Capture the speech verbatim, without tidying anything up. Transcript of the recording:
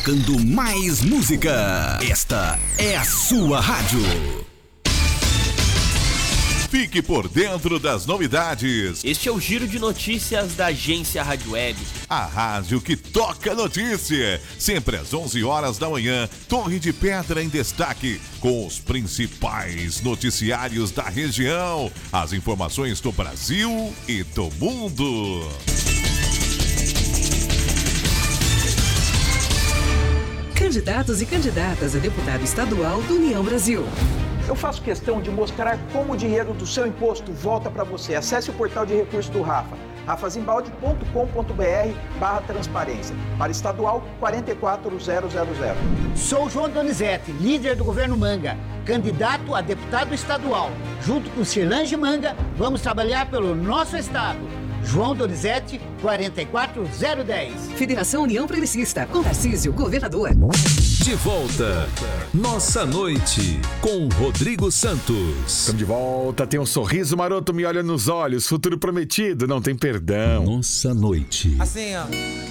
tocando mais música. Esta é a sua rádio. Fique por dentro das novidades. Este é o Giro de Notícias da Agência Rádio Web. A rádio que toca notícia. Sempre às onze horas da manhã, Torre de Pedra em destaque, com os principais noticiários da região. As informações do Brasil e do mundo. Candidatos e candidatas a deputado estadual do União Brasil. Eu faço questão de mostrar como o dinheiro do seu imposto volta para você. Acesse o portal de recursos do Rafa, rafazimbalde ponto com ponto br barra transparência. Para estadual, quatro quatro zero zero zero. Sou João Donizete, líder do governo Manga, candidato a deputado estadual. Junto com Cirlange Manga, vamos trabalhar pelo nosso estado. João Donizete, quatro quatro zero um zero. Federação União Progressista, com Tarcísio, governador. De volta, Nossa Noite, com Rodrigo Santos. Estamos de volta, tem um sorriso maroto, me olha nos olhos, futuro prometido, não tem perdão. Nossa Noite. Assim, ó.